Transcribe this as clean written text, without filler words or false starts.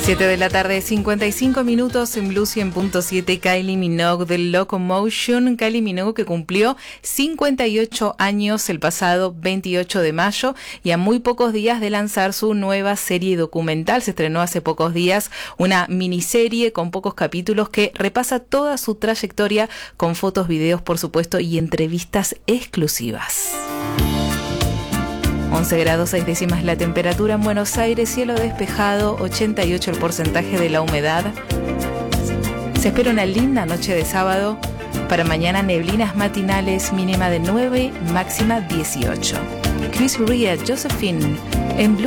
7 de la tarde, 55 minutos en Blue 100.7. Kylie Minogue de Locomotion. Kylie Minogue que cumplió 58 años el pasado 28 de mayo y a muy pocos días de lanzar su nueva serie documental. Se estrenó hace pocos días una miniserie con pocos capítulos que repasa toda su trayectoria con fotos, videos, por supuesto, y entrevistas exclusivas. 11 grados 6 décimas la temperatura en Buenos Aires, cielo despejado, 88 el porcentaje de la humedad. Se espera una linda noche de sábado. Para mañana neblinas matinales, mínima de 9, máxima 18. Chris Ria, Josephine, en Blue.